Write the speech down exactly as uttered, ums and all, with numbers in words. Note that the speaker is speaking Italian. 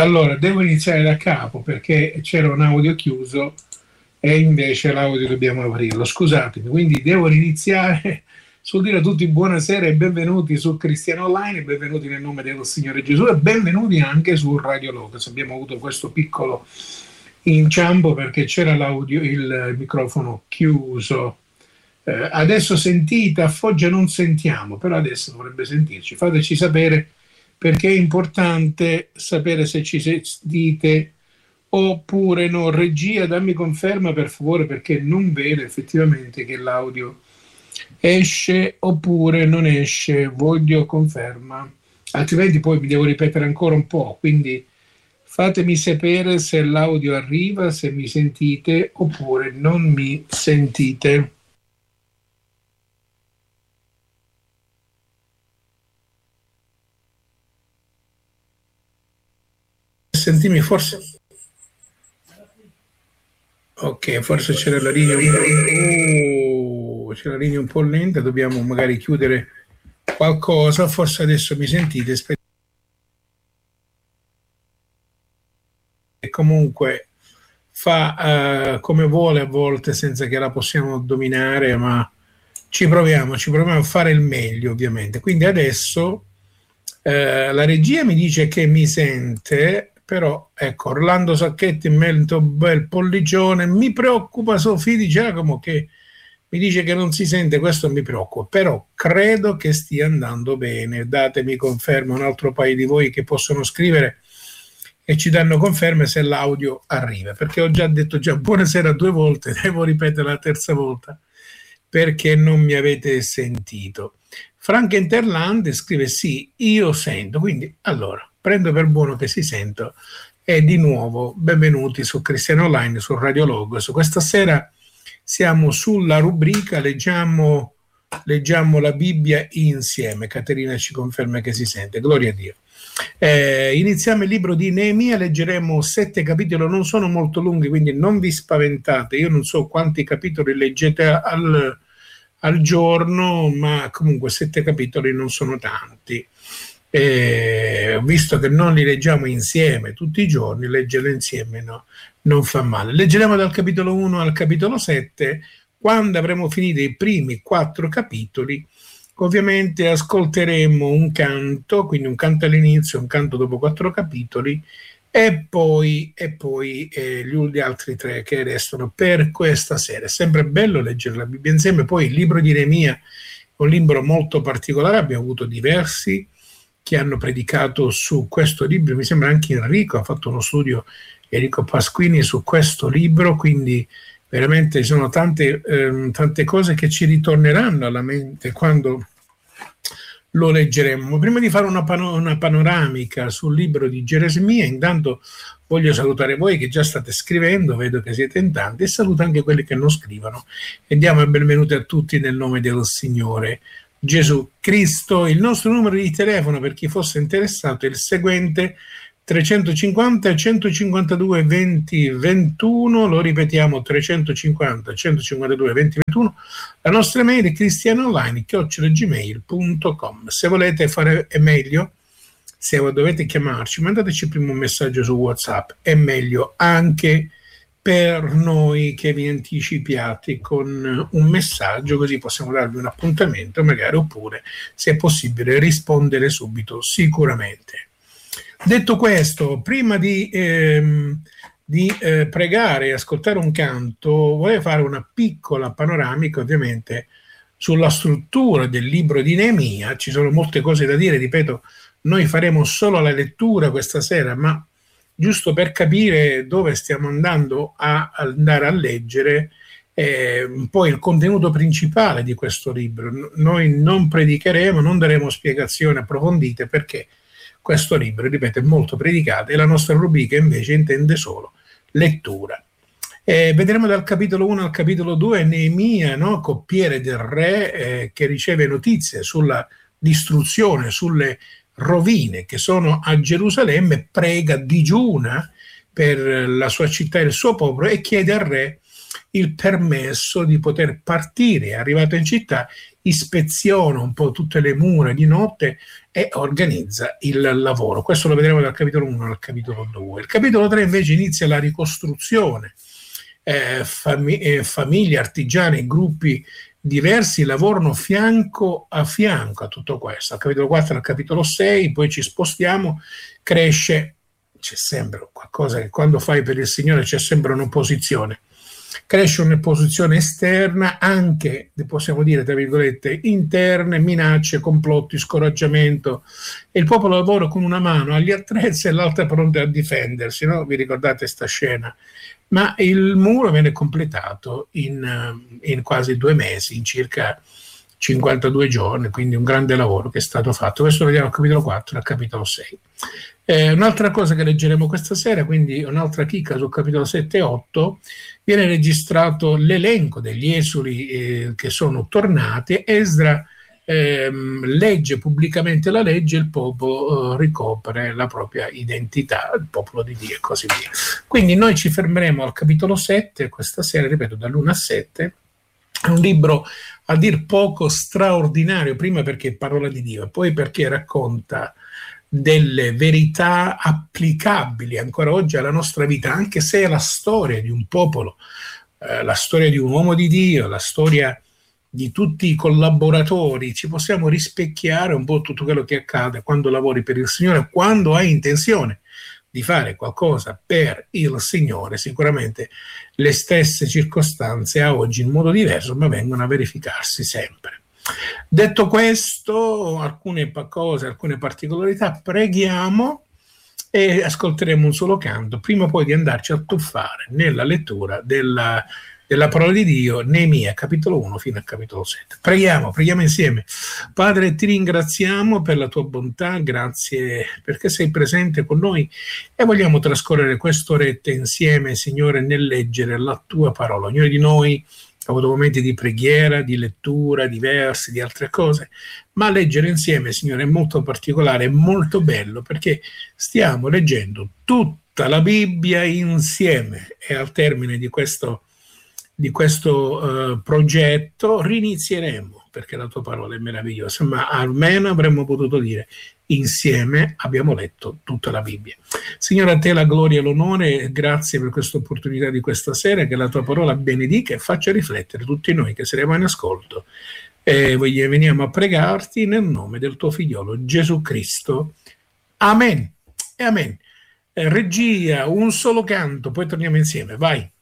Allora, devo iniziare da capo perché c'era un audio chiuso e invece l'audio dobbiamo aprirlo. Scusatemi, quindi devo iniziare sul dire a tutti buonasera e benvenuti su Cristiano Online, benvenuti nel nome del Signore Gesù e benvenuti anche su Radio Logos. Abbiamo avuto questo piccolo inciampo perché c'era l'audio, il microfono chiuso. Eh, adesso sentite, a Foggia non sentiamo, però adesso dovrebbe sentirci. Fateci sapere perché è importante sapere se ci sentite oppure no. Regia, dammi conferma per favore perché non vedo effettivamente che l'audio esce oppure non esce. Voglio conferma, altrimenti poi mi devo ripetere ancora un po', quindi fatemi sapere se l'audio arriva, se mi sentite oppure non mi sentite. Sentimi forse. Ok, forse c'era la linea un po', oh, c'è la linea un po' lenta, dobbiamo magari chiudere qualcosa, forse adesso mi sentite. E comunque fa uh, come vuole a volte senza che la possiamo dominare, ma ci proviamo, ci proviamo a fare il meglio ovviamente. Quindi adesso uh, la regia mi dice che mi sente. Però ecco, Orlando Sacchetti, molto bel pollicione, mi preoccupa Sofì di Giacomo che mi dice che non si sente, questo mi preoccupa, però credo che stia andando bene. Datemi conferma, un altro paio di voi che possono scrivere e ci danno conferme se l'audio arriva, perché ho già detto già buonasera due volte, devo ripetere la terza volta perché non mi avete sentito. Frank Interland scrive sì, io sento, quindi allora prendo per buono che si sento e di nuovo benvenuti su Cristiano Online, su Radio Logos. Questa sera siamo sulla rubrica leggiamo, leggiamo la Bibbia insieme. Caterina ci conferma che si sente, gloria a Dio. Eh, iniziamo il libro di Neemia, leggeremo sette capitoli, non sono molto lunghi, quindi non vi spaventate, io non so quanti capitoli leggete al, al giorno, ma comunque sette capitoli non sono tanti. Eh, visto che non li leggiamo insieme tutti i giorni, leggerli insieme no, non fa male. Leggeremo dal capitolo uno al capitolo sette. Quando avremo finito i primi quattro capitoli, ovviamente ascolteremo un canto, quindi un canto all'inizio, un canto dopo quattro capitoli e poi, e poi eh, gli altri tre che restano per questa sera. È sempre bello leggere la Bibbia insieme. Poi il libro di Neemia è un libro molto particolare, abbiamo avuto diversi che hanno predicato su questo libro, mi sembra anche Enrico ha fatto uno studio, Enrico Pasquini, su questo libro, quindi veramente ci sono tante, eh, tante cose che ci ritorneranno alla mente quando lo leggeremo. Prima di fare una, pano- una panoramica sul libro di Geremia, intanto voglio salutare voi che già state scrivendo, vedo che siete in tanti, e saluto anche quelli che non scrivono e diamo il benvenuto a tutti nel nome del Signore Gesù Cristo. Il nostro numero di telefono per chi fosse interessato è il seguente: trecentocinquanta centocinquantadue venti ventuno, lo ripetiamo, trecentocinquanta centocinquantadue venti ventuno. La nostra mail è cristianoonline chiocciola gmail punto com. Se volete fare è meglio, se dovete chiamarci, mandateci prima un messaggio su WhatsApp, è meglio anche per noi che vi anticipiate con un messaggio, così possiamo darvi un appuntamento magari, oppure se è possibile rispondere subito sicuramente. Detto questo, prima di, ehm, di eh, pregare e ascoltare un canto, vorrei fare una piccola panoramica ovviamente sulla struttura del libro di Neemia. Ci sono molte cose da dire, ripeto, noi faremo solo la lettura questa sera, ma giusto per capire dove stiamo andando a andare a leggere eh, poi il contenuto principale di questo libro. Noi non predicheremo, non daremo spiegazioni approfondite perché questo libro, ripeto, è molto predicato e la nostra rubrica invece intende solo lettura. Eh, vedremo dal capitolo uno al capitolo due Neemia, no? Coppiere del re, eh, che riceve notizie sulla distruzione, sulle rovine che sono a Gerusalemme, prega, digiuna per la sua città e il suo popolo e chiede al re il permesso di poter partire. Arrivato in città, ispeziona un po' tutte le mura di notte e organizza il lavoro. Questo lo vedremo dal capitolo uno al capitolo due. Il capitolo tre invece inizia la ricostruzione. Eh, fami- eh, famiglie, artigiani, gruppi diversi lavorano fianco a fianco a tutto questo. Al capitolo quattro al capitolo sei, poi ci spostiamo, cresce, c'è sempre qualcosa che quando fai per il Signore c'è sempre un'opposizione. Cresce un'opposizione esterna, anche, possiamo dire, tra virgolette, interne, minacce, complotti, scoraggiamento. E il popolo lavora con una mano agli attrezzi e l'altra pronta a difendersi, no? Vi ricordate sta scena? Ma il muro viene completato in, in quasi due mesi, in circa cinquantadue giorni, quindi un grande lavoro che è stato fatto. Questo lo vediamo al capitolo quattro e al capitolo sei. Eh, un'altra cosa che leggeremo questa sera, quindi un'altra chicca sul capitolo sette e otto, viene registrato l'elenco degli esuli eh, che sono tornati. Esdra ehm, legge pubblicamente la legge, il popolo eh, ricopre la propria identità, il popolo di Dio e così via. Quindi noi ci fermeremo al capitolo sette questa sera, ripeto, dall'uno a sette. È un libro a dir poco straordinario, prima perché è parola di Dio e poi perché racconta delle verità applicabili ancora oggi alla nostra vita, anche se è la storia di un popolo, eh, la storia di un uomo di Dio, la storia di tutti i collaboratori. Ci possiamo rispecchiare un po' tutto quello che accade quando lavori per il Signore, quando hai intenzione di fare qualcosa per il Signore. Sicuramente le stesse circostanze a oggi in modo diverso, ma vengono a verificarsi sempre. Detto questo, alcune cose, alcune particolarità, preghiamo e ascolteremo un solo canto, prima poi di andarci a tuffare nella lettura della, della parola di Dio, Neemia, capitolo uno fino al capitolo sette. Preghiamo, preghiamo insieme. Padre, ti ringraziamo per la tua bontà, grazie perché sei presente con noi e vogliamo trascorrere quest'oretta insieme, Signore, nel leggere la tua parola. Ognuno di noi ha avuto momenti di preghiera, di lettura, di versi, di altre cose, ma leggere insieme, Signore, è molto particolare, è molto bello, perché stiamo leggendo tutta la Bibbia insieme e al termine di questo, di questo uh, progetto rinizieremo, perché la tua parola è meravigliosa, ma almeno avremmo potuto dire insieme abbiamo letto tutta la Bibbia. Signore, a te la gloria e l'onore, grazie per questa opportunità di questa sera, che la tua parola benedica e faccia riflettere tutti noi che saremo in ascolto. E veniamo a pregarti nel nome del tuo figliolo Gesù Cristo. Amen e amen. Eh, regia, un solo canto, poi torniamo insieme, vai.